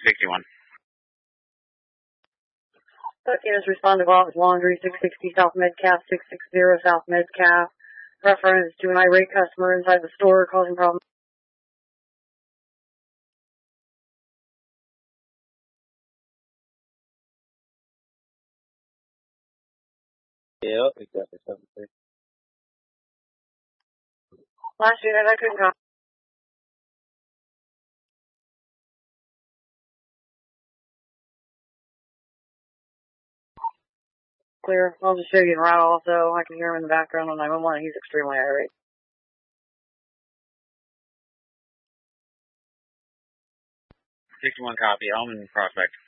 61. Units respond to Bob's Laundry, 660 South Medcalf, 660 South Medcalf. Reference to an irate customer inside the store causing problems. Yep, exactly. 7-6. Last unit, I couldn't copy. Clear. I'll just show you the route also. I can hear him in the background on 911. He's extremely irate. 61 copy. Elm and Prospect.